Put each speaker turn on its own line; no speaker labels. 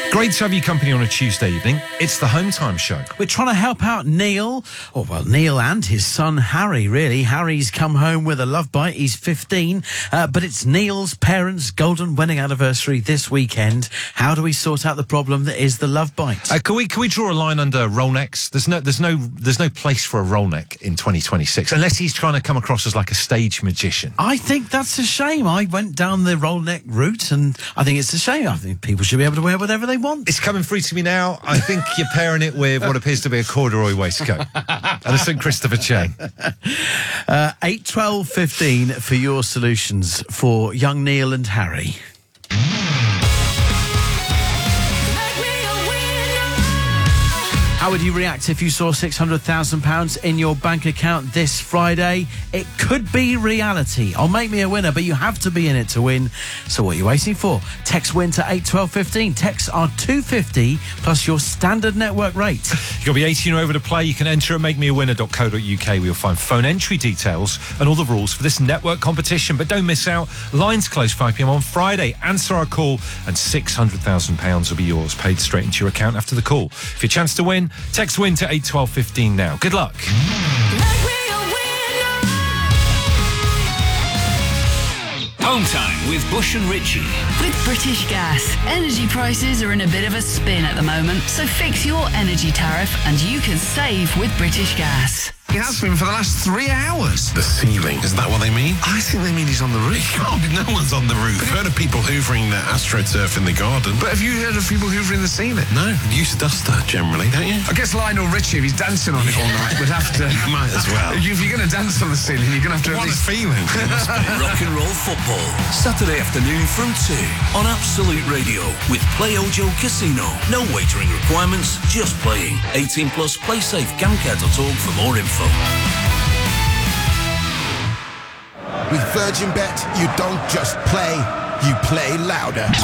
Great to have you company on a Tuesday evening. It's the Home Time Show.
We're trying to help out Neil, Neil and his son Harry, really. Harry's come home with a love bite. He's 15, but it's Neil's parents' golden wedding anniversary this weekend. How do we sort out the problem that is the love bite?
Can we draw a line under roll necks? There's no place for a roll neck in 2026, unless he's trying to come across as like a stage magician.
I think that's a shame. I went down the roll neck route, and I think it's a shame. I think people should be able to wear whatever they want.
It's coming through to me now. I think you're pairing it with what appears to be a corduroy waistcoat and a St. Christopher chain.
8, 12, 15 for your solutions for young Neil and Harry. How would you react if you saw £600,000 in your bank account this Friday? It could be reality. I'll make me a winner, but you have to be in it to win. So what are you waiting for? Text WIN to 8 12 15. Texts are $2.50 plus your standard network rate.
You've got to be 18 or over to play. You can enter at makemeawinner.co.uk where you'll find phone entry details and all the rules for this network competition. But don't miss out. Lines close 5 p.m. on Friday. Answer our call and £600,000 will be yours, paid straight into your account after the call. For your chance to win, text WIN to 8 12 15 now. Good luck.
Home Time with Bush and Ritchie.
With British Gas, energy prices are in a bit of a spin at the moment, so fix your energy tariff and you can save with British Gas.
He has been for the last 3 hours.
The ceiling. Is that what they mean?
I think they mean he's on the roof.
Oh, no one's on the roof. I've heard of people hoovering their AstroTurf in the garden.
But have you heard of people hoovering the ceiling?
No, use a duster generally, don't you?
I guess Lionel Richie, if he's dancing on it all night, would have to...
Might as well.
If you're going to dance on the ceiling, you're going to have to
What
at
a
least...
feeling.
Rock and roll football. Saturday afternoon from 2 on Absolute Radio with Play Ojo Casino. No wagering requirements, just playing. 18 plus, play safe, gamcare.org for more info.
With Virgin Bet, you don't just play, you play louder.